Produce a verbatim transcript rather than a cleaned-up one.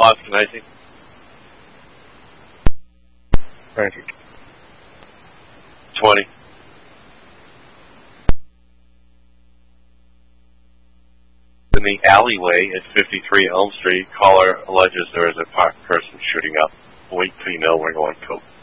Authorizing. Frantic. twenty. In the alleyway at fifty-three Elm Street, caller alleges there is a parked person shooting up. Wait till you know we're going coke.